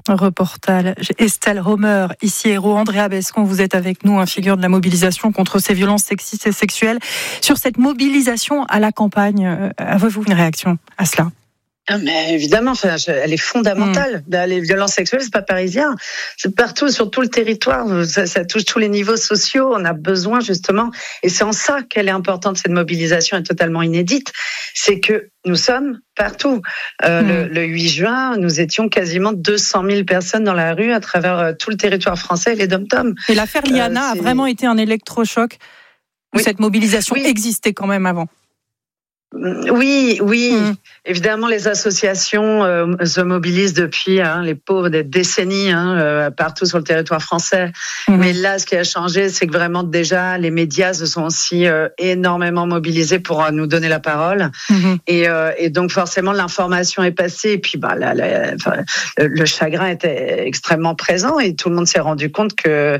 Reportage Estelle Romer, ici Hérault. Andrea Bescon, vous êtes avec nous, figure de la mobilisation contre ces violences sexistes et sexuelles. Sur cette mobilisation à la campagne, avez-vous une réaction à cela ? Mais évidemment, elle est fondamentale. Les violences sexuelles, c'est pas parisien, c'est partout, sur tout le territoire. Ça touche tous les niveaux sociaux. On a besoin justement, et c'est en ça qu'elle est importante. Cette mobilisation est totalement inédite. C'est que nous sommes partout. Le 8 juin, nous étions quasiment 200 000 personnes dans la rue à travers tout le territoire français et les dom-toms. Et l'affaire Liana a vraiment été un électrochoc. Où cette mobilisation existait quand même avant. Oui. Évidemment, les associations se mobilisent depuis les pauvres des décennies partout sur le territoire français. Mais là, ce qui a changé, c'est que vraiment déjà les médias se sont aussi énormément mobilisés pour nous donner la parole. Et donc forcément, l'information est passée. Et puis, le chagrin était extrêmement présent et tout le monde s'est rendu compte que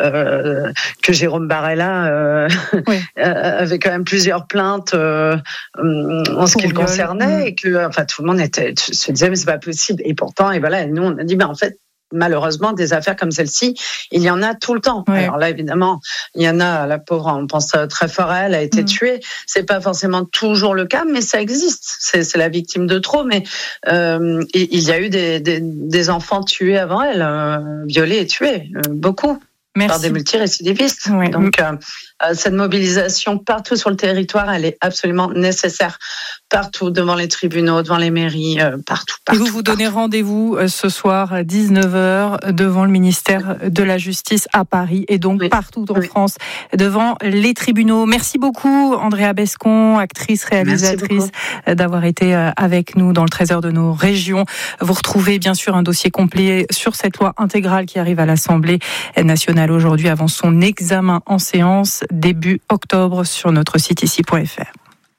Jérôme Barella avait quand même plusieurs plaintes. En ce qui le concernait, et que tout le monde se disait mais c'est pas possible, et pourtant nous on a dit en fait malheureusement des affaires comme celle-ci il y en a tout le temps. Alors là évidemment il y en a, la pauvre, on pense très fort à elle, a été tuée, c'est pas forcément toujours le cas mais ça existe, c'est la victime de trop, mais il y a eu des enfants tués avant elle, violés et tués, beaucoup. Par des multirécidivistes. Donc, cette mobilisation partout sur le territoire, elle est absolument nécessaire. Partout, devant les tribunaux, devant les mairies, partout. Et vous donnez rendez-vous ce soir à 19h devant le ministère de la Justice à Paris et donc partout en France, devant les tribunaux. Merci beaucoup, Andrea Bescon, actrice, réalisatrice, d'avoir été avec nous dans le Trésor de nos régions. Vous retrouvez bien sûr un dossier complet sur cette loi intégrale qui arrive à l'Assemblée nationale aujourd'hui avant son examen en séance début octobre sur notre site ici.fr.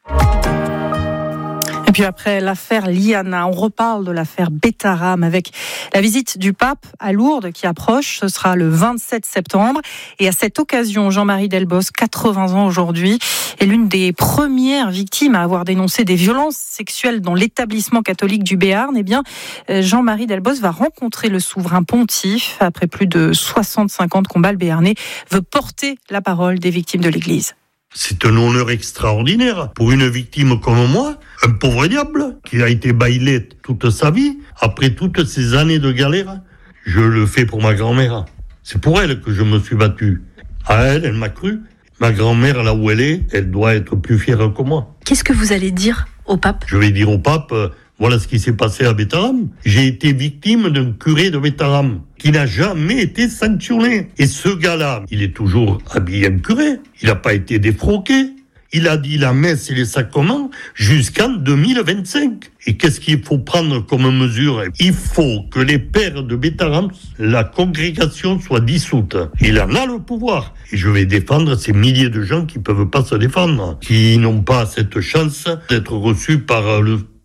Et puis après l'affaire Liana, on reparle de l'affaire Betaram avec la visite du pape à Lourdes qui approche. Ce sera le 27 septembre. Et à cette occasion, Jean-Marie Delbos, 80 ans aujourd'hui, est l'une des premières victimes à avoir dénoncé des violences sexuelles dans l'établissement catholique du Béarn. Eh bien, Jean-Marie Delbos va rencontrer le souverain pontife. Après plus de 65 ans de combat, le Béarnais veut porter la parole des victimes de l'Église. C'est un honneur extraordinaire pour une victime comme moi, un pauvre diable qui a été bailé toute sa vie. Après toutes ces années de galère, je le fais pour ma grand-mère. C'est pour elle que je me suis battu. À elle m'a cru. Ma grand-mère, là où elle est, elle doit être plus fière que moi. Qu'est-ce que vous allez dire au pape ? Je vais dire au pape, voilà ce qui s'est passé à Betaram. J'ai été victime d'un curé de Betaram qui n'a jamais été sanctionné. Et ce gars-là, il est toujours habillé en curé. Il n'a pas été défroqué. Il a dit la messe et les sacrements jusqu'en 2025. Et qu'est-ce qu'il faut prendre comme mesure ? Il faut que les pères de Betaram, la congrégation soit dissoute. Il en a le pouvoir. Et je vais défendre ces milliers de gens qui ne peuvent pas se défendre, qui n'ont pas cette chance d'être reçus par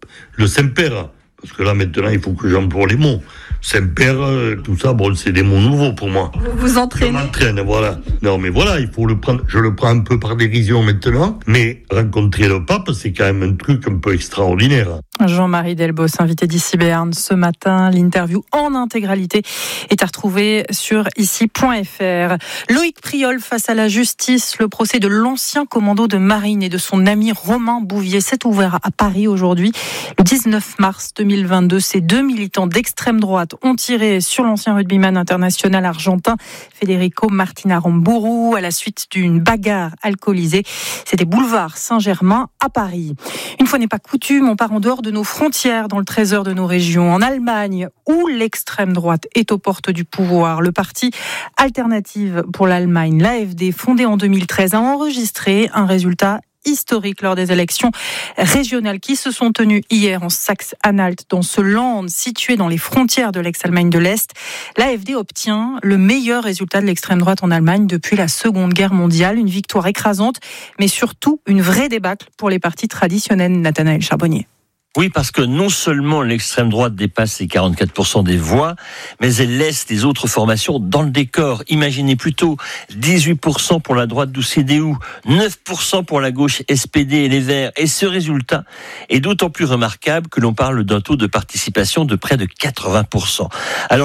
le Saint-Père. Parce que là, maintenant, il faut que j'emploie les mots. Saint-Père, tout ça, c'est des mots nouveaux pour moi. Vous vous entraînez. Je m'entraîne, voilà. Non, mais voilà, il faut le prendre. Je le prends un peu par dérision maintenant, mais rencontrer le pape, c'est quand même un truc un peu extraordinaire. Jean-Marie Delbos, invité d'Ici Béarn ce matin. L'interview en intégralité est à retrouver sur ici.fr. Loïc Priol face à la justice. Le procès de l'ancien commando de marine et de son ami Romain Bouvier s'est ouvert à Paris aujourd'hui. Le 19 mars 2022, ces deux militants d'extrême droite ont tiré sur l'ancien rugbyman international argentin Federico Martin Aramburu à la suite d'une bagarre alcoolisée. C'était boulevard Saint-Germain à Paris. Une fois n'est pas coutume, on part en dehors de nos frontières dans le trésor de nos régions. En Allemagne, où l'extrême droite est aux portes du pouvoir, le parti Alternative pour l'Allemagne, l'AfD, fondé en 2013, a enregistré un résultat historique lors des élections régionales qui se sont tenues hier en Saxe-Anhalt, dans ce land situé dans les frontières de l'ex-Allemagne de l'Est. L'AfD obtient le meilleur résultat de l'extrême droite en Allemagne depuis la Seconde Guerre mondiale. Une victoire écrasante, mais surtout une vraie débâcle pour les partis traditionnels. Nathanaël Charbonnier. Oui, parce que non seulement l'extrême droite dépasse les 44% des voix, mais elle laisse les autres formations dans le décor. Imaginez plutôt 18% pour la droite du CDU, 9% pour la gauche SPD et les Verts. Et ce résultat est d'autant plus remarquable que l'on parle d'un taux de participation de près de 80%. Alors,